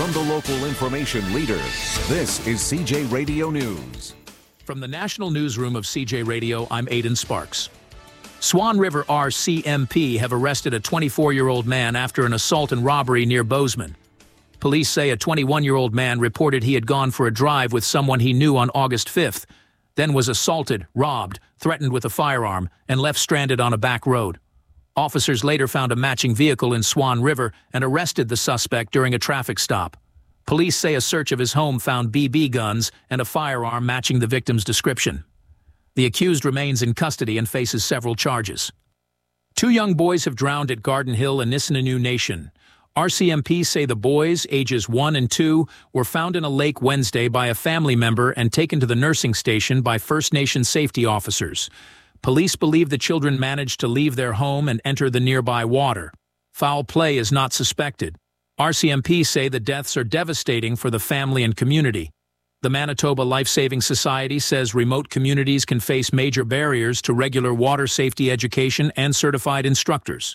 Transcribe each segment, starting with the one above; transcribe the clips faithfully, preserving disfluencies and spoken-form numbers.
From the local information leader, this is C J Radio News. From the National Newsroom of C J Radio, I'm Aidan Sparks. Swan River R C M P have arrested a twenty-four-year-old man after an assault and robbery near Bozeman. Police say a twenty-one-year-old man reported he had gone for a drive with someone he knew on August fifth, then was assaulted, robbed, threatened with a firearm, and left stranded on a back road. Officers later found a matching vehicle in Swan River and arrested the suspect during a traffic stop. Police say a search of his home found B B guns and a firearm matching the victim's description. The accused remains in custody and faces several charges. Two young boys have drowned at Garden Hill and Nisinunew Nation. R C M P say the boys, ages one and two, were found in a lake Wednesday by a family member and taken to the nursing station by First Nation safety officers. Police believe the children managed to leave their home and enter the nearby water. Foul play is not suspected. R C M P say the deaths are devastating for the family and community. The Manitoba Life-Saving Society says remote communities can face major barriers to regular water safety education and certified instructors.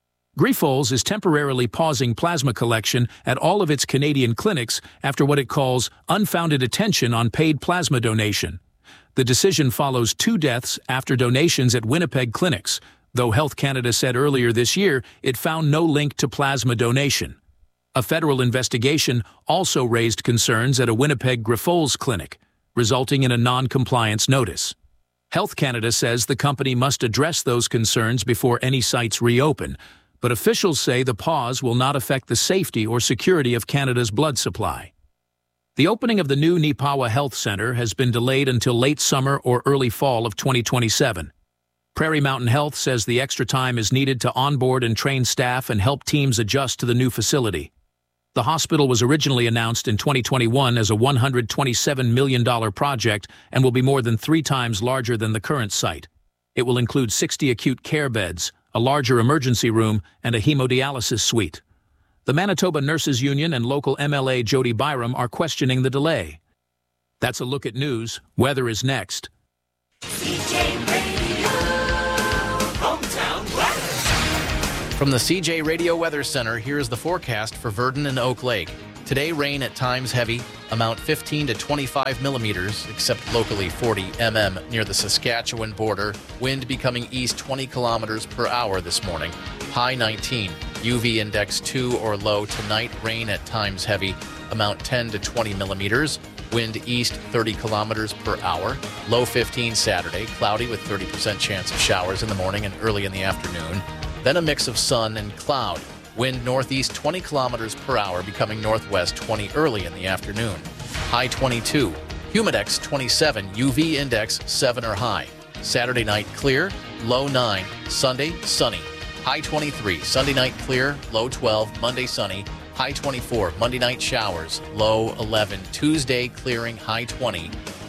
Grifols is temporarily pausing plasma collection at all of its Canadian clinics after what it calls unfounded attention on paid plasma donation. The decision follows two deaths after donations at Winnipeg clinics, though Health Canada said earlier this year it found no link to plasma donation. A federal investigation also raised concerns at a Winnipeg Grifols clinic, resulting in a non-compliance notice. Health Canada says the company must address those concerns before any sites reopen, but officials say the pause will not affect the safety or security of Canada's blood supply. The opening of the new Neepawa Health Centre has been delayed until late summer or early fall of twenty twenty-seven. Prairie Mountain Health says the extra time is needed to onboard and train staff and help teams adjust to the new facility. The hospital was originally announced in twenty twenty-one as a one hundred twenty-seven million dollars project and will be more than three times larger than the current site. It will include sixty acute care beds, a larger emergency room, and a hemodialysis suite. The Manitoba Nurses Union and local M L A Jody Byram are questioning the delay. That's a look at news. Weather is next. C J Radio, hometown weather. From the C J Radio Weather Center, here's the forecast for Virden and Oak Lake. Today, rain at times heavy, amount fifteen to twenty-five millimeters, except locally forty millimeters near the Saskatchewan border. Wind becoming east twenty kilometers per hour this morning. High nineteen. U V index two or low tonight. Rain at times heavy, amount ten to twenty millimeters. Wind east thirty kilometers per hour. Low fifteen Saturday. Cloudy with thirty percent chance of showers in the morning and early in the afternoon. Then a mix of sun and cloud. Wind northeast twenty kilometers per hour, becoming northwest twenty early in the afternoon. High twenty-two. Humidex twenty-seven. U V index seven or high. Saturday night clear. Low nine. Sunday sunny. High twenty-three. Sunday night clear. Low twelve. Monday sunny. High twenty-four. Monday night showers. Low eleven. Tuesday clearing. High twenty.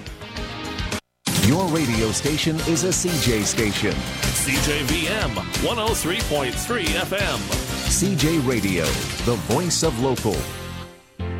Your radio station is a C J station. C J V M one oh three point three F M. C J Radio, the voice of local.